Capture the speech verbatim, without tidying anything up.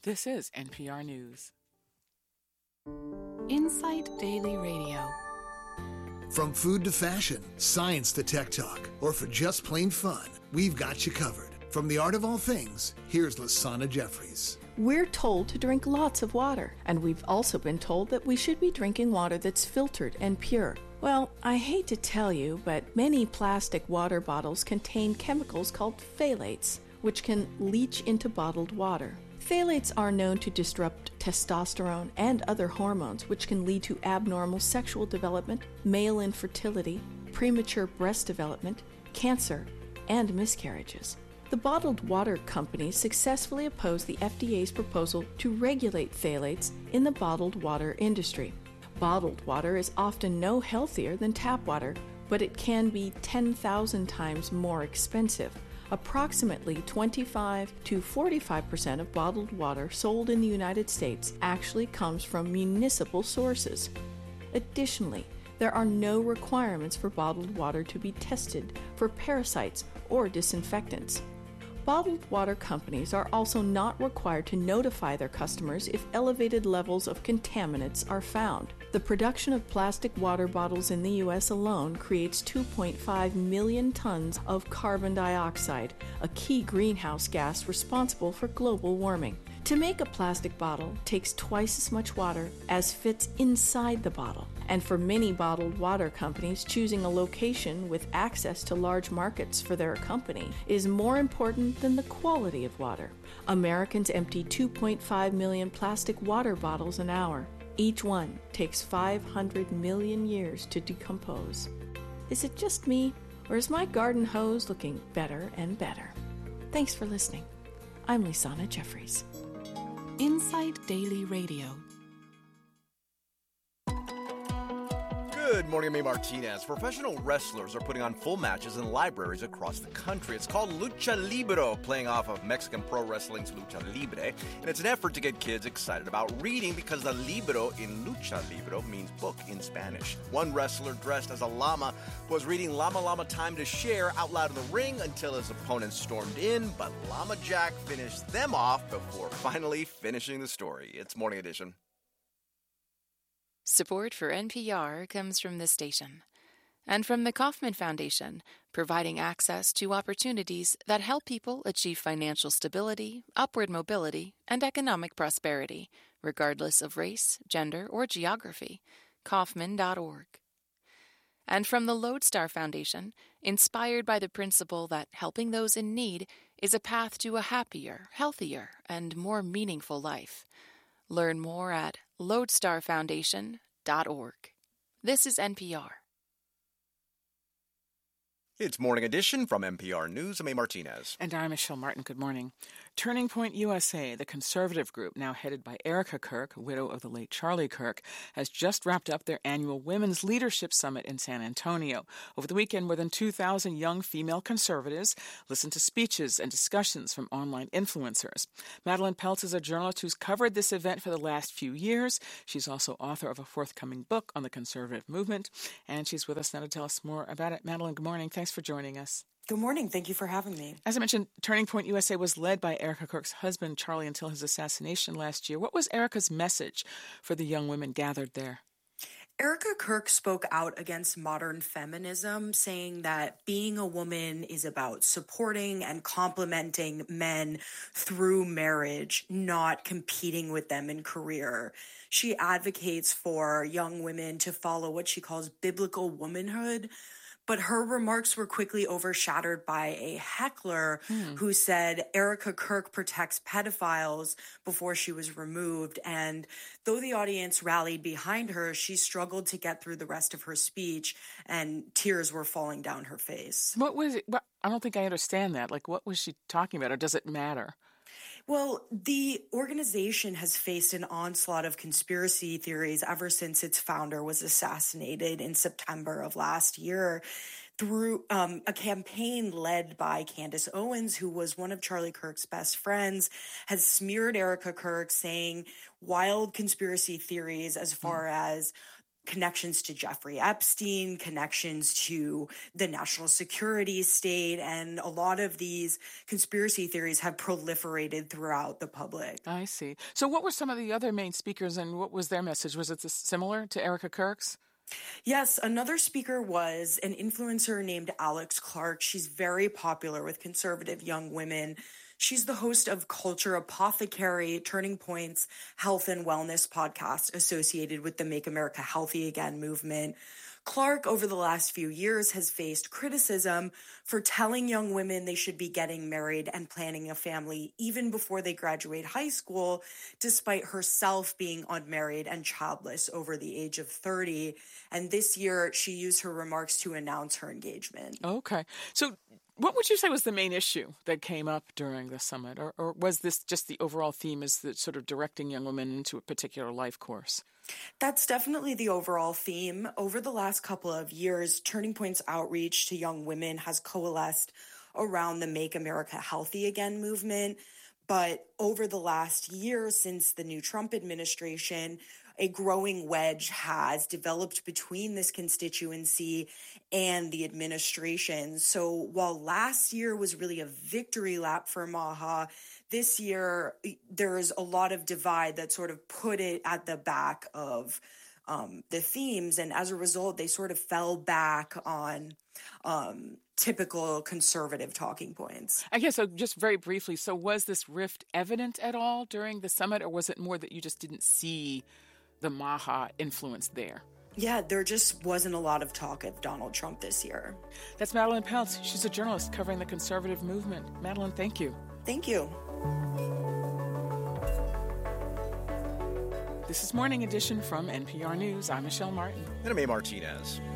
This is N P R News. Insight Daily Radio. From food to fashion, science to tech talk, or for just plain fun, we've got you covered. From the art of all things, here's Lasana Jeffries. We're told to drink lots of water, and we've also been told that we should be drinking water that's filtered and pure. Well, I hate to tell you, but many plastic water bottles contain chemicals called phthalates, which can leach into bottled water. Phthalates are known to disrupt testosterone and other hormones, which can lead to abnormal sexual development, male infertility, premature breast development, cancer, and miscarriages. The bottled water companies successfully opposed the F D A's proposal to regulate phthalates in the bottled water industry. Bottled water is often no healthier than tap water, but it can be ten thousand times more expensive. Approximately twenty-five to forty-five percent of bottled water sold in the United States actually comes from municipal sources. Additionally, there are no requirements for bottled water to be tested for parasites or disinfectants. Bottled water companies are also not required to notify their customers if elevated levels of contaminants are found. The production of plastic water bottles in the U S alone creates two point five million tons of carbon dioxide, a key greenhouse gas responsible for global warming. To make a plastic bottle takes twice as much water as fits inside the bottle. And for many bottled water companies, choosing a location with access to large markets for their company is more important than the quality of water. Americans empty two point five million plastic water bottles an hour. Each one takes five hundred million years to decompose. Is it just me, or is my garden hose looking better and better? Thanks for listening. I'm Lasana Jeffries. Insight Daily Radio. Good morning, I'm May Martinez. Professional wrestlers are putting on full matches in libraries across the country. It's called Lucha Libro, playing off of Mexican pro wrestling's Lucha Libre, and it's an effort to get kids excited about reading because the libro in Lucha Libro means book in Spanish. One wrestler dressed as a llama was reading Llama Llama Time to Share out loud in the ring until his opponents stormed in, but Llama Jack finished them off before finally finishing the story. It's Morning Edition. Support for N P R comes from this station and from the Kauffman Foundation, providing access to opportunities that help people achieve financial stability, upward mobility, and economic prosperity, regardless of race, gender, or geography. Kauffman dot org. And from the Lodestar Foundation, inspired by the principle that helping those in need is a path to a happier, healthier, and more meaningful life. Learn more at lodestar foundation dot org. This is N P R. It's Morning Edition from N P R News. I'm A. Martinez. And I'm Michelle Martin. Good morning. Turning Point U S A, the conservative group now headed by Erica Kirk, widow of the late Charlie Kirk, has just wrapped up their annual Women's Leadership Summit in San Antonio. Over the weekend, more than two thousand young female conservatives listened to speeches and discussions from online influencers. Madeline Peltz is a journalist who's covered this event for the last few years. She's also author of a forthcoming book on the conservative movement, and she's with us now to tell us more about it. Madeline, good morning. Thanks for joining us. Good morning. Thank you for having me. As I mentioned, Turning Point U S A was led by Erica Kirk's husband, Charlie, until his assassination last year. What was Erica's message for the young women gathered there? Erica Kirk spoke out against modern feminism, saying that being a woman is about supporting and complementing men through marriage, not competing with them in career. She advocates for young women to follow what she calls biblical womanhood, but her remarks were quickly overshadowed by a heckler hmm. who said Erica Kirk protects pedophiles before she was removed. And though the audience rallied behind her, she struggled to get through the rest of her speech, and tears were falling down her face. What was it? I don't think I understand that. Like, what was she talking about, or does it matter? Well, the organization has faced an onslaught of conspiracy theories ever since its founder was assassinated in September of last year through um, a campaign led by Candace Owens, who was one of Charlie Kirk's best friends, has smeared Erica Kirk, saying wild conspiracy theories as far mm. as connections to Jeffrey Epstein, connections to the national security state, and a lot of these conspiracy theories have proliferated throughout the public. I see. So what were some of the other main speakers, and what was their message? Was it similar to Erica Kirk's? Yes, another speaker was an influencer named Alex Clark. She's very popular with conservative young women. She's the host of Culture Apothecary, Turning Point's health and wellness podcast associated with the Make America Healthy Again movement. Clark, over the last few years, has faced criticism for telling young women they should be getting married and planning a family even before they graduate high school, despite herself being unmarried and childless over the age of thirty. And this year, she used her remarks to announce her engagement. Okay. So what would you say was the main issue that came up during the summit? Or, or was this just the overall theme is that sort of directing young women into a particular life course? That's definitely the overall theme. Over the last couple of years, Turning Point's outreach to young women has coalesced around the Make America Healthy Again movement. But over the last year, since the new Trump administration, a growing wedge has developed between this constituency and the administration. So while last year was really a victory lap for MAHA, this year there's a lot of divide that sort of put it at the back of um, the themes. And as a result, they sort of fell back on um, typical conservative talking points. I guess so. Just very briefly, so was this rift evident at all during the summit, or was it more that you just didn't see the MAHA influence there? Yeah, there just wasn't a lot of talk of Donald Trump this year. That's Madeline Peltz. She's a journalist covering the conservative movement. Madeline, thank you. Thank you. This is Morning Edition from N P R News. I'm Michelle Martin. And I'm A. Martinez.